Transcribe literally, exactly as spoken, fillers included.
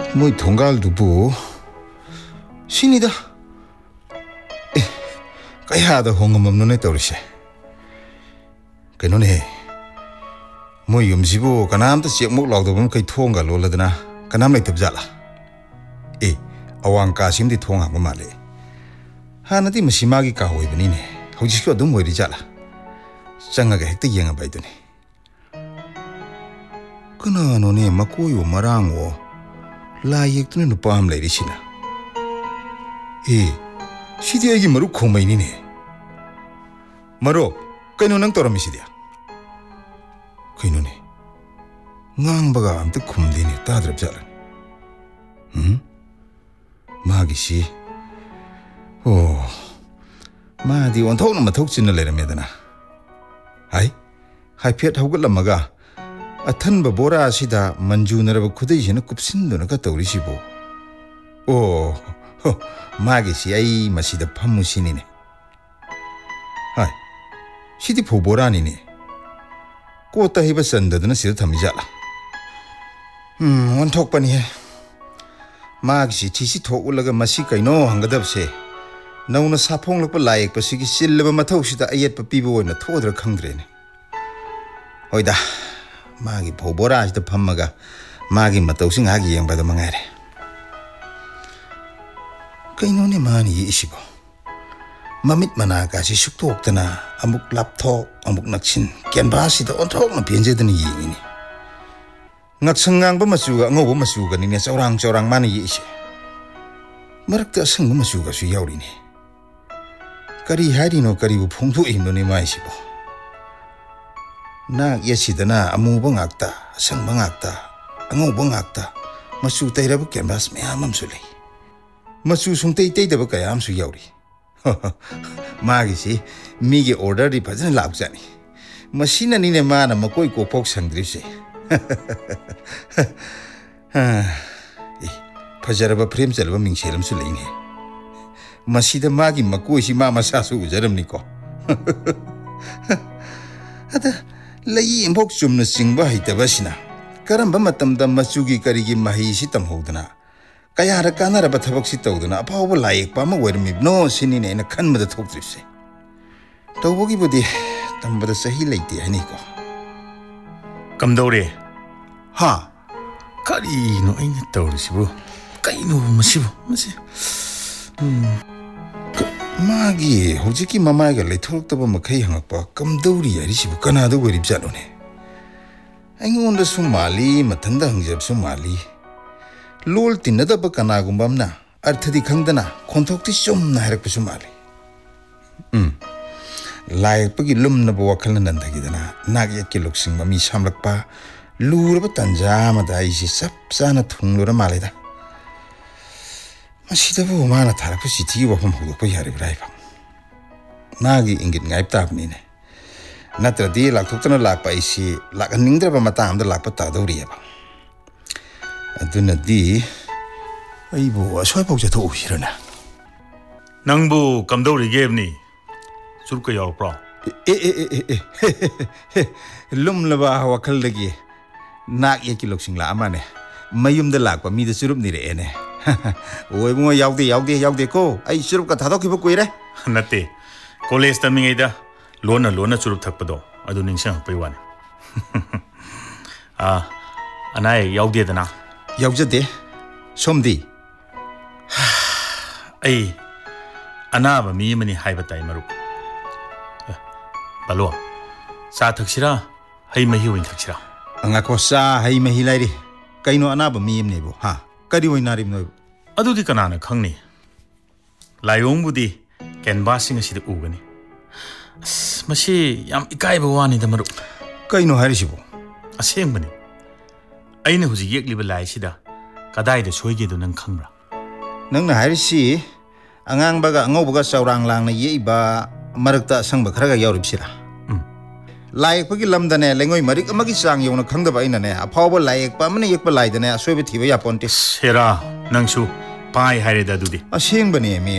뭐 동갈두부 신이다. 에, 까야도 홍음 없는 애 떠오르시. 그노네 뭐 염시부 가나암도 씩목 라우도 보면 거의 통가 놀라드나 가나암 렉 덥잘라. 에 아왕가 심디 통하고 말래. 하나디 뭐 심하게 가고 이번이네. 혹시 어떤 뭐 이리잘라. 짱하게 핵도 영아 봐이더니. 그나 너네 막고요 마랑고 라이액도는 누빠함 레이시나. 에 시디에기 마루 공마이니네. 마루 그이노 능 떠라미시디야. 그이노네 낭바가 암뜩 쿰디니 따드럽잘라. 응? 마기시 오 마디 원통은 마톡진을 내려매다나. 아이 하이피엇 하고글람마가 아탄바 보라시다 만주너라고 그대시는 굽신도나 갔다 우리시보. 오 마기시 아이 마시다 판무신이네. 아이 시디 보보라니네. 꽃다 히바 산다드나 시다 탐이잘라. 음 원톡바니해. 마기시 지시 톡 올라가 마시 까이노 한가답세. 나오나 사퐁락바 라익바 시기 실르바 마타우시다 아이옳바 비보이나 토드라 캉드레네. 어이다 마기 보보라시다 판마가 마기 마타우싱 하기 양바다 망하래. 까이노네 마니 이시고 마밋 마나가시 숙토옥다나 아묵 랍톡 아묵 낙신 겐바시다 온톡나 변제드는 이잉이니. ngaksangang ba masuga ngo ba masuga ni ne chorang chorang mani yisi marakta sang ba masuga su yauri ni kari hari no kari bu phungthu im no ni mai si bo na yesidana amu ba ngakta sang ba ngakta ngo ba ngakta masu tai ra ba canvas me amam su lei masu sung tai tai da ba kayam su yauri ma gi si mi gi order ri phajana lak jani masina ni ne ma na makoi ko pok sangdri se. 파자라바 프레임 잘바 밍세름 술레이네. 마시다 마기 마고시 마마사수 우자름니고. 아다 레이 임복 좀는 싱바 하이다바시나. 까람바 마땀다 마수기 까리기 마히시 땀호드나. 까야라 까나라바 타박시 떠우드나 아파오버 라익 바마 웨르미 노 신이네나 칸마다 톡드립세. 떠보기 보디 땀바다 사히 레이티 아니고. 감도리 하 까리노 아이네 떠오르시부 까이노 마시부 마시 음 마기 호지기 마마이가 레토록다바 마카이 항악바 감도리 야리시부 까나도 거립자노네. 아잉온다 수말리 마탄다 흥잡 수말리 롤 띠나다바 까나군밤나 아르타디 강다나 콘톡티 좀나 하락부 수말리. 음 라이프기 룸나보 와칼나 난다기다나 나기야키 룩싱마 미 삼락바 루르바 단자마다 이시 쌉싸나 퉁루라 말이다. 마시다보 마나 타락부 시티기 와품 호독바 야리브라이바 나기 인깃 ngaibtabnine natradi lakthokna lakpa isi lakhningdraba matamda lakpa tadorieba adunadi aibo asoipokja thousirana. 낭부 감도리게브니 수르카 야오프라 에에에에 lumlaba wakhaldagi nak yaki loksingla amane mayumda lakpa mida surupnireene. 오이봉어 야우데 야우데 야우데 고 아이 수럽가 다독히고 거이래. 나때 콜레지 타밍에다 로나 로나 수럽 탁버도 아도 닝상 빼와네. 아 아나에 야우데다나 야우자데 솜디 아이 아나바 미미니 하이바타이 마루 발로 사 탁시라 하이마히 오인 탁시라 angako sa 하이마히 라이리 까이노 아나바 미임네보 하 까리 오이나림 노 아두디 까나나 캉니 라이옹부디 캔바싱 아시드 우거니 마시 얌 이까이바 와니다 마루 까이노 하리시보 아생버니 아이네 후지 예클리바 라이시다 가다이데 소이게도 능 캉브라 능나 하리시 앙앙바가 앙오바가 사우랑랑나 예이바 마르크다 상바 kharaga yauribsira 음 laik pagi lamdane lengoi marik amagi sang yona khangdaba inane aphawba laik pa mane yekpa laidane asoibe thiba yaponte 세라 낭수 파이 하이레다 두디 asengbane me